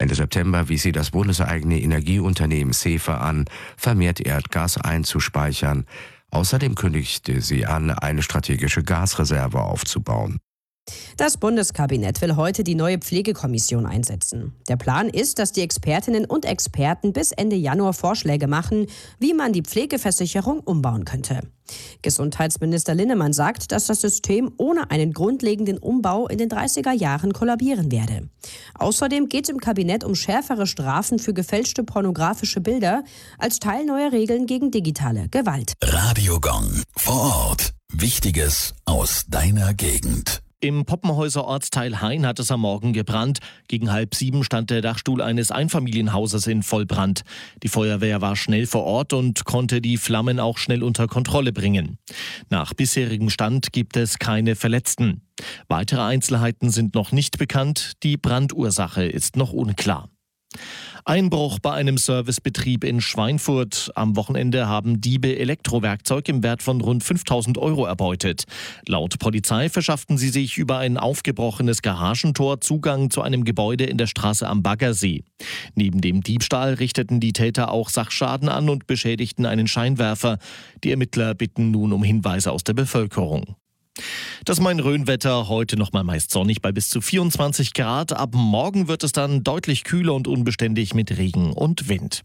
Ende September wies sie das bundeseigene Energieunternehmen SEFE an, vermehrt Erdgas einzuspeichern. Außerdem kündigte sie an, eine strategische Gasreserve aufzubauen. Das Bundeskabinett will heute die neue Pflegekommission einsetzen. Der Plan ist, dass die Expertinnen und Experten bis Ende Januar Vorschläge machen, wie man die Pflegeversicherung umbauen könnte. Gesundheitsminister Linnemann sagt, dass das System ohne einen grundlegenden Umbau in den 30er Jahren kollabieren werde. Außerdem geht es im Kabinett um schärfere Strafen für gefälschte pornografische Bilder als Teil neuer Regeln gegen digitale Gewalt. Radio Gong. Vor Ort. Wichtiges aus deiner Gegend. Im Poppenhäuser Ortsteil Hain hat es am Morgen gebrannt. Gegen 6:30 stand der Dachstuhl eines Einfamilienhauses in Vollbrand. Die Feuerwehr war schnell vor Ort und konnte die Flammen auch schnell unter Kontrolle bringen. Nach bisherigem Stand gibt es keine Verletzten. Weitere Einzelheiten sind noch nicht bekannt. Die Brandursache ist noch unklar. Einbruch bei einem Servicebetrieb in Schweinfurt. Am Wochenende haben Diebe Elektrowerkzeug im Wert von rund 5.000 € erbeutet. Laut Polizei verschafften sie sich über ein aufgebrochenes Garagentor Zugang zu einem Gebäude in der Straße am Baggersee. Neben dem Diebstahl richteten die Täter auch Sachschaden an und beschädigten einen Scheinwerfer. Die Ermittler bitten nun um Hinweise aus der Bevölkerung. Das Main-Rhön-Wetter, heute nochmal meist sonnig bei bis zu 24 Grad. Ab morgen wird es dann deutlich kühler und unbeständig mit Regen und Wind.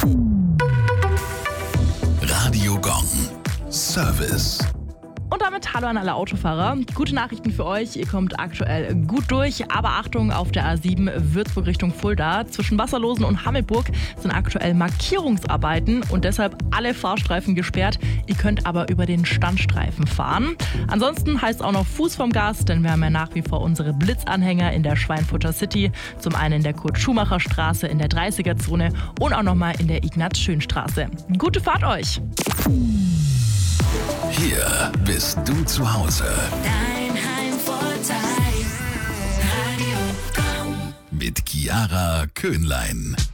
Radio Gong. Service. Und damit hallo an alle Autofahrer. Gute Nachrichten für euch, ihr kommt aktuell gut durch. Aber Achtung, auf der A7 Würzburg Richtung Fulda. Zwischen Wasserlosen und Hammelburg sind aktuell Markierungsarbeiten und deshalb alle Fahrstreifen gesperrt. Ihr könnt aber über den Standstreifen fahren. Ansonsten heißt auch noch Fuß vom Gas, denn wir haben ja nach wie vor unsere Blitzanhänger in der Schweinfurter City. Zum einen in der Kurt-Schumacher-Straße, in der 30er-Zone und auch nochmal in der Ignaz-Schön-Straße. Gute Fahrt euch! Hier bist du zu Hause. Dein Heimvorteil. Radio Gong. Mit Chiara Köhnlein.